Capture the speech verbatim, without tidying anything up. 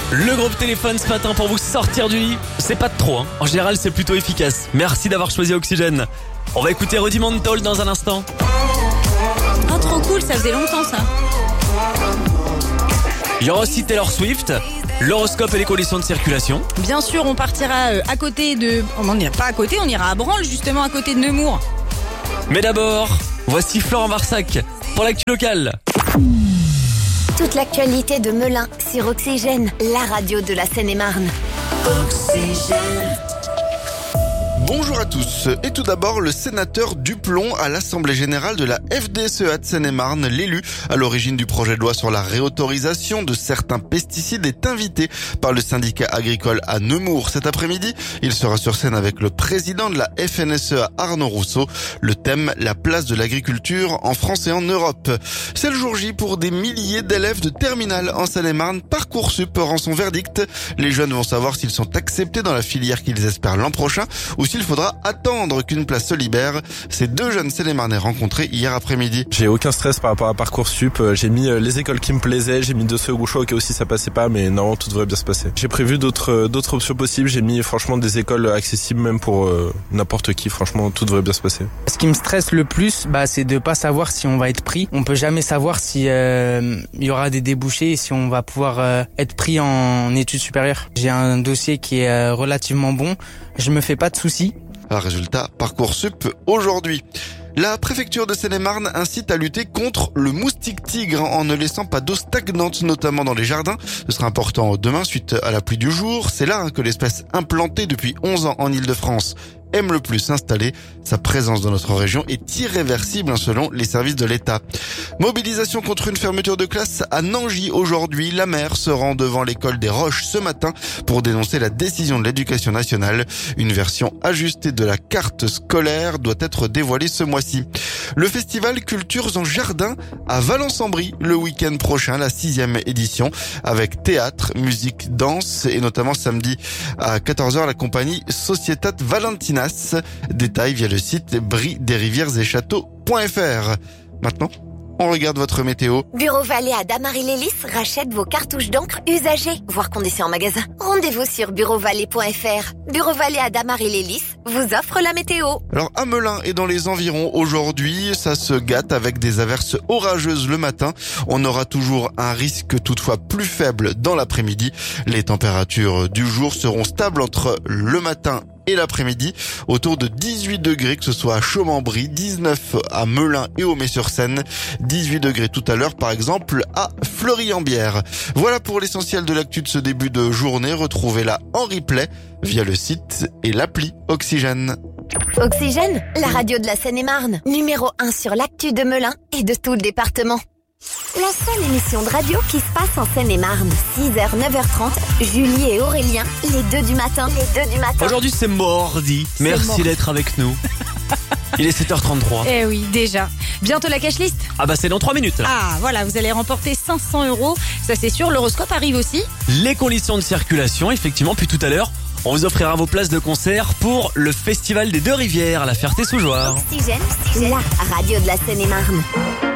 Le groupe téléphone ce matin pour vous sortir du lit. C'est pas de trop, hein. En général, c'est plutôt efficace. Merci d'avoir choisi Oxygène. On va écouter Rudimental dans un instant. Oh, trop cool, ça faisait longtemps ça. Il y aura aussi Taylor Swift, l'horoscope et les conditions de circulation. Bien sûr, on partira euh, à côté de... On n'ira pas à côté, on ira à Branle, justement à côté de Nemours. Mais d'abord, voici Florent Varsac pour l'actu locale. Toute l'actualité de Melun sur Oxygène, la radio de la Seine-et-Marne. Oxygène. Bonjour à tous. Et tout d'abord, le sénateur Duplon à l'Assemblée Générale de la F D S E A de Seine-et-Marne, l'élu à l'origine du projet de loi sur la réautorisation de certains pesticides, est invité par le syndicat agricole à Nemours. Cet après-midi, il sera sur scène avec le président de la F N S E A, Arnaud Rousseau. Le thème, la place de l'agriculture en France et en Europe. C'est le jour J pour des milliers d'élèves de terminale en Seine-et-Marne. Parcoursup rend son verdict. Les jeunes vont savoir s'ils sont acceptés dans la filière qu'ils espèrent l'an prochain ou s'il faudra attendre qu'une place se libère. Ces deux jeunes Seine-et-Marnais rencontrés hier après-midi. J'ai aucun stress par rapport à Parcoursup. J'ai mis les écoles qui me plaisaient, j'ai mis deux second choix au cas où si ça passait pas, mais normalement tout devrait bien se passer. J'ai prévu d'autres d'autres options possibles. J'ai mis franchement des écoles accessibles même pour euh, n'importe qui. Franchement, tout devrait bien se passer. Ce qui me stresse le plus, bah, c'est de pas savoir si on va être pris. On peut jamais savoir si euh, il y aura des débouchés et si on va pouvoir euh, être pris en études supérieures. J'ai un dossier qui est euh, relativement bon. Je me fais pas de soucis. Résultat, Parcoursup aujourd'hui. La préfecture de Seine-et-Marne incite à lutter contre le moustique tigre en ne laissant pas d'eau stagnante, notamment dans les jardins. Ce sera important demain suite à la pluie du jour. C'est là que l'espèce implantée depuis onze ans en Île-de-France aime le plus s'installer. Sa présence dans notre région est irréversible selon les services de l'État. Mobilisation contre une fermeture de classe à Nangy aujourd'hui. La maire se rend devant l'école des Roches ce matin pour dénoncer la décision de l'Éducation nationale. Une version ajustée de la carte scolaire doit être dévoilée ce mois-ci. Le festival Cultures en Jardin à Valence-en-Brie le week-end prochain, la sixième édition, avec théâtre, musique, danse et notamment samedi à quatorze heures la compagnie Societat Valentinas. Détails via le site brie des rivières et châteaux point f r. Maintenant, on regarde votre météo. Bureau Vallée à Damary-les-Lys rachète vos cartouches d'encre usagées. Voir conditions en magasin. Rendez-vous sur bureau vallée point f r. Bureau Vallée à Damary-les-Lys vous offre la météo. Alors à Melun et dans les environs aujourd'hui, ça se gâte avec des averses orageuses le matin. On aura toujours un risque toutefois plus faible dans l'après-midi. Les températures du jour seront stables entre le matin et l'après-midi, autour de dix-huit degrés, que ce soit à Chaumont-en-Brie, dix-neuf à Melun et au Mets-sur-Seine, dix-huit degrés tout à l'heure par exemple à Fleury-en-Bière. Voilà pour l'essentiel de l'actu de ce début de journée. Retrouvez-la en replay via le site et l'appli Oxygène. Oxygène, la radio de la Seine-et-Marne, numéro un sur l'actu de Melun et de tout le département. La seule émission de radio qui se passe en Seine-et-Marne. six heures, neuf heures trente, Julie et Aurélien, les deux du matin. Les deux du matin. Aujourd'hui, c'est mardi. Merci mardi. d'être avec nous. Il est sept heures trente-trois. Eh oui, déjà. Bientôt la cash list. Ah bah c'est dans trois minutes là. Ah, voilà, vous allez remporter cinq cents euros. Ça c'est sûr, l'horoscope arrive aussi. Les conditions de circulation, effectivement, puis tout à l'heure, on vous offrira vos places de concert pour le Festival des Deux Rivières à la Ferté-sous-Jouarre. Oxygène, la radio de la Seine-et-Marne.